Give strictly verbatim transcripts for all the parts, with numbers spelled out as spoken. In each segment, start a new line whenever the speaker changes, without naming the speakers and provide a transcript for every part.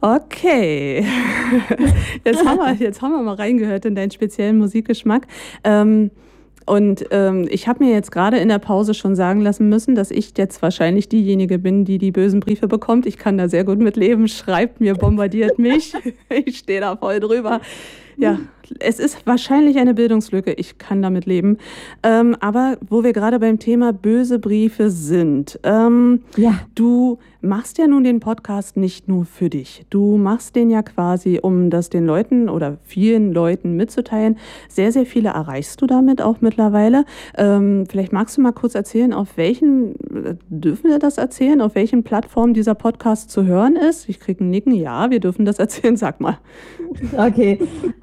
Okay, jetzt haben wir, jetzt haben wir mal reingehört in deinen speziellen Musikgeschmack. Ähm, und ähm, ich habe mir jetzt gerade in der Pause schon sagen lassen müssen, dass ich jetzt wahrscheinlich diejenige bin, die die bösen Briefe bekommt. Ich kann da sehr gut mit leben. Schreibt mir, bombardiert mich. Ich stehe da voll drüber. Ja, es ist wahrscheinlich eine Bildungslücke. Ich kann damit leben. Ähm, aber wo wir gerade beim Thema böse Briefe sind, ähm,
Ja.
du machst ja nun den Podcast nicht nur für dich. Du machst den ja quasi, um das den Leuten oder vielen Leuten mitzuteilen. Sehr, sehr viele erreichst du damit auch mittlerweile. Ähm, vielleicht magst du mal kurz erzählen, auf welchen, dürfen wir das erzählen, auf welchen Plattformen dieser Podcast zu hören ist? Ich kriege ein Nicken, ja, wir dürfen das erzählen, sag mal.
Okay.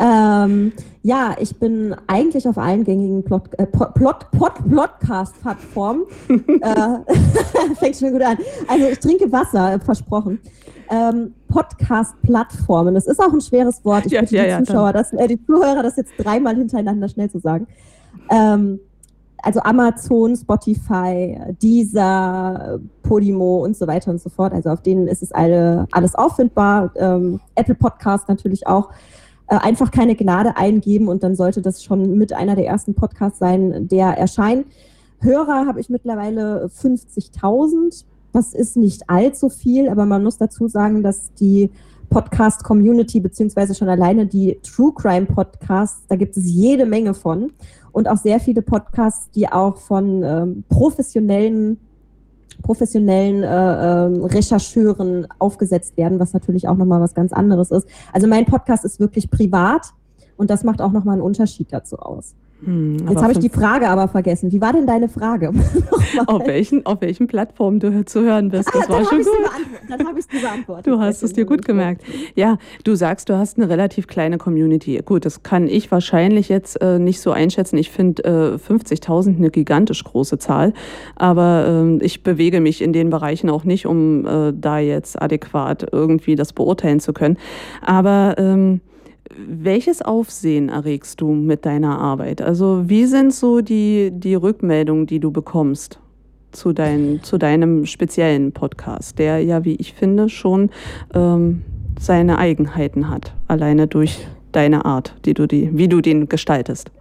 ähm, ja, ich bin eigentlich auf allen gängigen Plot, äh, Plot, Plot, Plot, Podcast-Plattformen. äh, fängt schon gut an. Also ich trinke Wasser, äh, versprochen. Ähm, Podcast-Plattformen. Das ist auch ein schweres Wort. Ich
Ja,
bitte
ja,
die
ja,
Zuschauer, das, äh, die Zuhörer, das jetzt dreimal hintereinander schnell zu sagen. Ähm, also Amazon, Spotify, Deezer, Podimo und so weiter und so fort. Also auf denen ist es alle, alles auffindbar. Ähm, Apple Podcast natürlich auch. Äh, einfach keine Gnade eingeben und dann sollte das schon mit einer der ersten Podcasts sein, der erscheint. Hörer habe ich mittlerweile fünfzigtausend. Das ist nicht allzu viel, aber man muss dazu sagen, dass die Podcast-Community beziehungsweise schon alleine die True Crime Podcasts, da gibt es jede Menge von und auch sehr viele Podcasts, die auch von ähm, professionellen professionellen äh, äh, Rechercheuren aufgesetzt werden, was natürlich auch nochmal was ganz anderes ist. Also mein Podcast ist wirklich privat und das macht auch nochmal einen Unterschied dazu aus. Hm, Jetzt habe ich die Frage aber vergessen. Wie war denn deine Frage?
auf, welchen, auf welchen Plattformen du zu hören bist. Das ah, war schon gut.
Dann habe ich es dir beantwortet.
Du hast es dir gut gemerkt. Ja, du sagst, du hast eine relativ kleine Community. Gut, das kann ich wahrscheinlich jetzt äh, nicht so einschätzen. Ich finde äh, fünfzigtausend eine gigantisch große Zahl. Aber äh, ich bewege mich in den Bereichen auch nicht, um äh, da jetzt adäquat irgendwie das beurteilen zu können. Aber ähm, welches Aufsehen erregst du mit deiner Arbeit? Also wie sind so die, die Rückmeldungen, die du bekommst zu, dein, zu deinem speziellen Podcast, der ja, wie ich finde, schon ähm, seine Eigenheiten hat, alleine durch deine Art, die du die, wie du den gestaltest?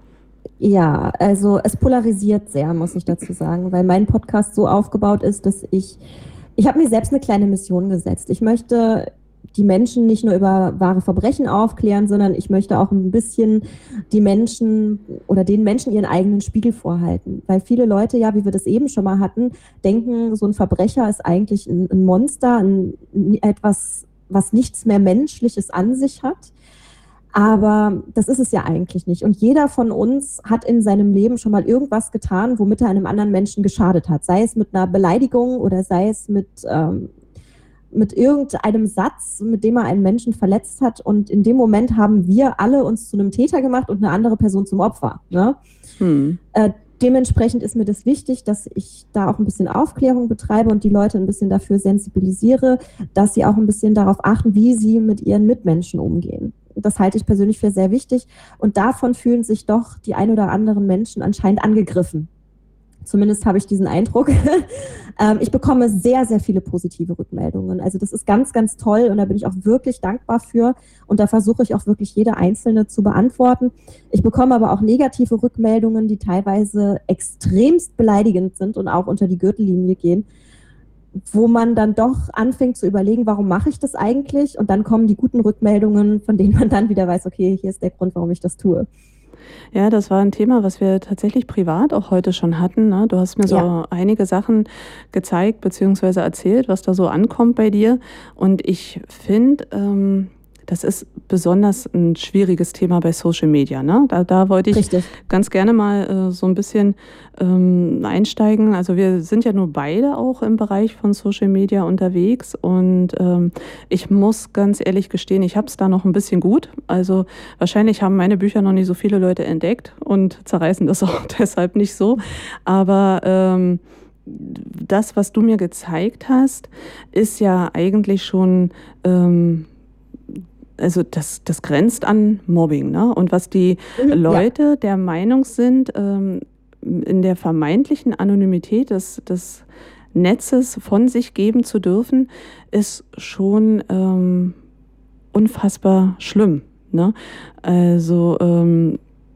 Ja, also es polarisiert sehr, muss ich dazu sagen, weil mein Podcast so aufgebaut ist, dass ich, ich habe mir selbst eine kleine Mission gesetzt. Ich möchte die Menschen nicht nur über wahre Verbrechen aufklären, sondern ich möchte auch ein bisschen die Menschen oder den Menschen ihren eigenen Spiegel vorhalten. Weil viele Leute, ja, wie wir das eben schon mal hatten, denken, so ein Verbrecher ist eigentlich ein, ein Monster, ein, etwas, was nichts mehr Menschliches an sich hat. Aber das ist es ja eigentlich nicht. Und jeder von uns hat in seinem Leben schon mal irgendwas getan, womit er einem anderen Menschen geschadet hat. Sei es mit einer Beleidigung oder sei es mit... Ähm, mit irgendeinem Satz, mit dem er einen Menschen verletzt hat. Und in dem Moment haben wir alle uns zu einem Täter gemacht und eine andere Person zum Opfer. Ne? Hm. Äh, dementsprechend ist mir das wichtig, dass ich da auch ein bisschen Aufklärung betreibe und die Leute ein bisschen dafür sensibilisiere, dass sie auch ein bisschen darauf achten, wie sie mit ihren Mitmenschen umgehen. Das halte ich persönlich für sehr wichtig. Und davon fühlen sich doch die ein oder anderen Menschen anscheinend angegriffen. Zumindest habe ich diesen Eindruck. ähm, ich bekomme sehr, sehr viele positive Rückmeldungen. Also das ist ganz, ganz toll und da bin ich auch wirklich dankbar für. Und da versuche ich auch wirklich jede einzelne zu beantworten. Ich bekomme aber auch negative Rückmeldungen, die teilweise extremst beleidigend sind und auch unter die Gürtellinie gehen, wo man dann doch anfängt zu überlegen, warum mache ich das eigentlich? Und dann kommen die guten Rückmeldungen, von denen man dann wieder weiß, okay, hier ist der Grund, warum ich das tue.
Ja, das war ein Thema, was wir tatsächlich privat auch heute schon hatten. Ne? Du hast mir so ja. einige Sachen gezeigt bzw. erzählt, was da so ankommt bei dir. Und ich finde, ähm, das ist besonders ein schwieriges Thema bei Social Media. Ne? Da, da wollte ich Richtig. ganz gerne mal äh, so ein bisschen ähm, einsteigen. Also wir sind ja nur beide auch im Bereich von Social Media unterwegs und ähm, ich muss ganz ehrlich gestehen, ich habe es da noch ein bisschen gut. Also wahrscheinlich haben meine Bücher noch nicht so viele Leute entdeckt und zerreißen das auch deshalb nicht so. Aber ähm, das, was du mir gezeigt hast, ist ja eigentlich schon... Ähm, Also das, das grenzt an Mobbing, ne? Und was die Leute ja. der Meinung sind, ähm, in der vermeintlichen Anonymität des, des Netzes von sich geben zu dürfen, ist schon ähm, unfassbar schlimm. Ne? Also ähm,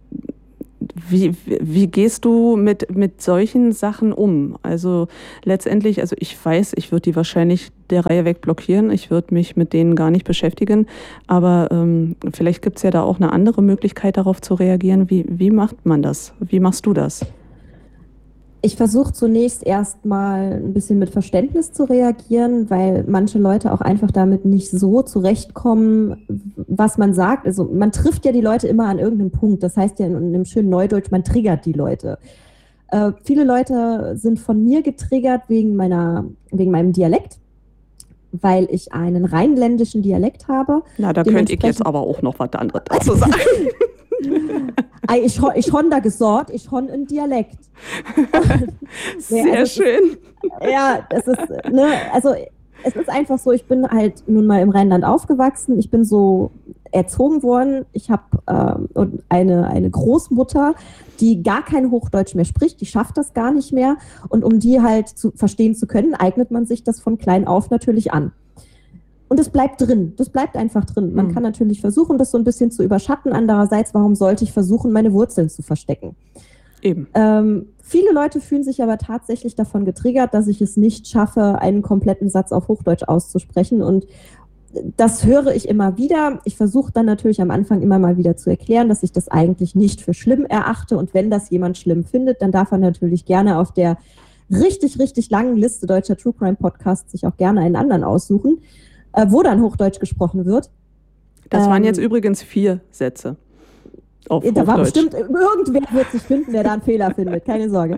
Wie, wie gehst du mit, mit solchen Sachen um? Also letztendlich, also ich weiß, ich würde die wahrscheinlich der Reihe weg blockieren. Ich würde mich mit denen gar nicht beschäftigen. Aber ähm, vielleicht gibt es ja da auch eine andere Möglichkeit, darauf zu reagieren. Wie, wie macht man das? Wie machst du das?
Ich versuche zunächst erstmal ein bisschen mit Verständnis zu reagieren, weil manche Leute auch einfach damit nicht so zurechtkommen, was man sagt. Also man trifft ja die Leute immer an irgendeinem Punkt. Das heißt ja in einem schönen Neudeutsch, man triggert die Leute. Äh, viele Leute sind von mir getriggert wegen meiner, wegen meinem Dialekt, weil ich einen rheinländischen Dialekt habe.
Na, da könnte ich jetzt aber auch noch was anderes dazu sagen.
Ich, ich habe da gesagt, ich habe einen Dialekt.
Sehr ja, also schön.
Ist, ja, es ist, ne, also es ist einfach so, ich bin halt nun mal im Rheinland aufgewachsen, ich bin so erzogen worden, ich habe ähm, eine, eine Großmutter, die gar kein Hochdeutsch mehr spricht, die schafft das gar nicht mehr und um die halt zu verstehen zu können, eignet man sich das von klein auf natürlich an. Und es bleibt drin, das bleibt einfach drin. Man mhm. kann natürlich versuchen, das so ein bisschen zu überschatten. Andererseits, warum sollte ich versuchen, meine Wurzeln zu verstecken?
Eben.
Ähm, viele Leute fühlen sich aber tatsächlich davon getriggert, dass ich es nicht schaffe, einen kompletten Satz auf Hochdeutsch auszusprechen. Und das höre ich immer wieder. Ich versuche dann natürlich am Anfang immer mal wieder zu erklären, dass ich das eigentlich nicht für schlimm erachte. Und wenn das jemand schlimm findet, dann darf er natürlich gerne auf der richtig, richtig langen Liste deutscher True Crime Podcasts sich auch gerne einen anderen aussuchen, wo dann Hochdeutsch gesprochen wird.
Das waren ähm, jetzt übrigens vier Sätze auf
da
Hochdeutsch.
War bestimmt, irgendwer wird sich finden, der da einen Fehler findet, keine Sorge.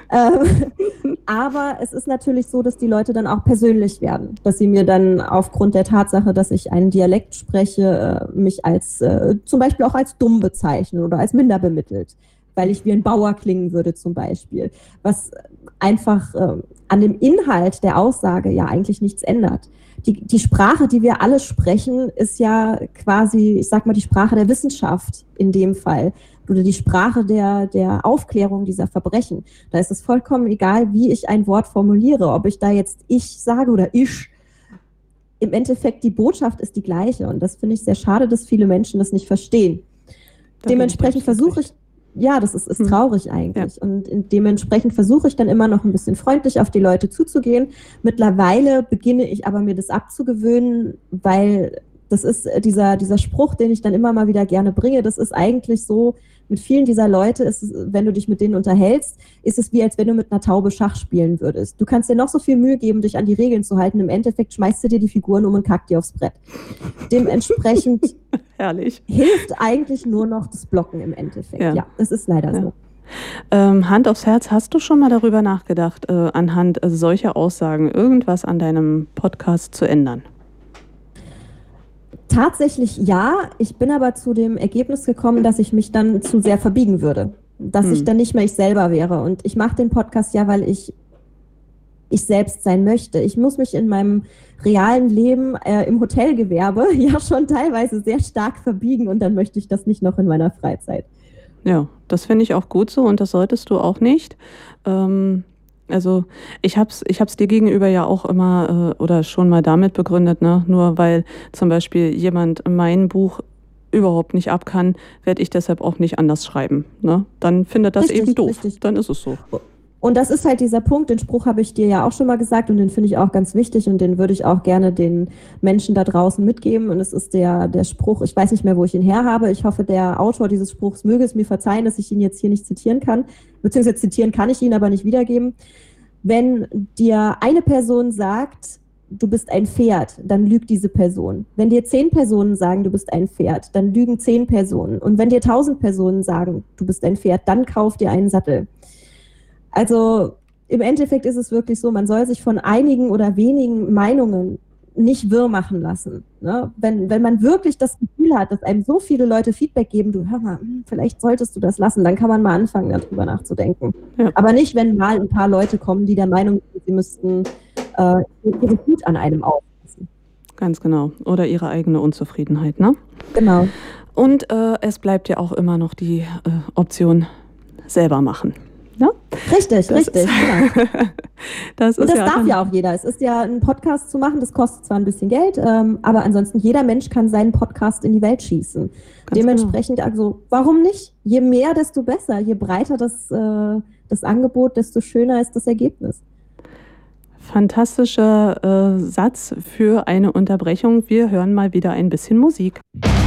Ähm, aber es ist natürlich so, dass die Leute dann auch persönlich werden, dass sie mir dann aufgrund der Tatsache, dass ich einen Dialekt spreche, mich als äh, zum Beispiel auch als dumm bezeichnen oder als minder bemittelt, weil ich wie ein Bauer klingen würde zum Beispiel, was einfach äh, an dem Inhalt der Aussage ja eigentlich nichts ändert. Die, die Sprache, die wir alle sprechen, ist ja quasi, ich sag mal, die Sprache der Wissenschaft in dem Fall oder die Sprache der, der Aufklärung dieser Verbrechen. Da ist es vollkommen egal, wie ich ein Wort formuliere, ob ich da jetzt ich sage oder ich. Im Endeffekt, die Botschaft ist die gleiche und das finde ich sehr schade, dass viele Menschen das nicht verstehen. Da Dementsprechend versuche ich, ja, das ist, ist traurig eigentlich. Ja. Und dementsprechend versuche ich dann immer noch ein bisschen freundlich auf die Leute zuzugehen. Mittlerweile beginne ich aber mir das abzugewöhnen, weil das ist dieser, dieser Spruch, den ich dann immer mal wieder gerne bringe. Das ist eigentlich so, mit vielen dieser Leute, ist es, wenn du dich mit denen unterhältst, ist es wie, als wenn du mit einer Taube Schach spielen würdest. Du kannst dir noch so viel Mühe geben, dich an die Regeln zu halten. Im Endeffekt schmeißt du dir die Figuren um und kackt dir aufs Brett. Dementsprechend
Herrlich.
Hilft eigentlich nur noch das Blocken im Endeffekt. Ja, ja, das ist leider ja. so.
Ähm, Hand aufs Herz, hast du schon mal darüber nachgedacht, äh, anhand äh, solcher Aussagen irgendwas an deinem Podcast zu ändern?
Tatsächlich ja. Ich bin aber zu dem Ergebnis gekommen, dass ich mich dann zu sehr verbiegen würde. Dass hm. ich dann nicht mehr ich selber wäre. Und ich mache den Podcast ja, weil ich ich selbst sein möchte. Ich muss mich in meinem realen Leben äh, im Hotelgewerbe ja schon teilweise sehr stark verbiegen und dann möchte ich das nicht noch in meiner Freizeit.
Ja, das finde ich auch gut so und das solltest du auch nicht. Ähm, also ich habe es ich hab's dir gegenüber ja auch immer äh, oder schon mal damit begründet, ne? Nur weil zum Beispiel jemand mein Buch überhaupt nicht ab kann, werde ich deshalb auch nicht anders schreiben. Ne? Dann findet das richtig, eben doof. Richtig. Dann ist es so.
Und das ist halt dieser Punkt, den Spruch habe ich dir ja auch schon mal gesagt und den finde ich auch ganz wichtig und den würde ich auch gerne den Menschen da draußen mitgeben. Und es ist der, der Spruch, ich weiß nicht mehr, wo ich ihn her habe. Ich hoffe, der Autor dieses Spruchs möge es mir verzeihen, dass ich ihn jetzt hier nicht zitieren kann. Beziehungsweise zitieren kann ich ihn, aber nicht wiedergeben. Wenn dir eine Person sagt, du bist ein Pferd, dann lügt diese Person. Wenn dir zehn Personen sagen, du bist ein Pferd, dann lügen zehn Personen. Und wenn dir tausend Personen sagen, du bist ein Pferd, dann kauf dir einen Sattel. Also im Endeffekt ist es wirklich so, man soll sich von einigen oder wenigen Meinungen nicht wirr machen lassen. Ne? Wenn, wenn man wirklich das Gefühl hat, dass einem so viele Leute Feedback geben, du hör mal, vielleicht solltest du das lassen, dann kann man mal anfangen, darüber nachzudenken. Ja. Aber nicht, wenn mal ein paar Leute kommen, die der Meinung sind, sie müssten äh, ihre Wut an einem auflassen.
Ganz genau. Oder ihre eigene Unzufriedenheit, ne?
Genau.
Und äh, es bleibt ja auch immer noch die äh, Option selber machen. Ne?
Richtig,
das
richtig.
Ist,
genau.
das
Und
ist
das
ja
darf ja auch jeder. Es ist ja, ein Podcast zu machen, das kostet zwar ein bisschen Geld, ähm, aber ansonsten jeder Mensch kann seinen Podcast in die Welt schießen.
Ganz
Dementsprechend, genau. Also warum nicht? Je mehr, desto besser. Je breiter das, äh, das Angebot, desto schöner ist das Ergebnis.
Fantastischer äh, Satz für eine Unterbrechung. Wir hören mal wieder ein bisschen Musik.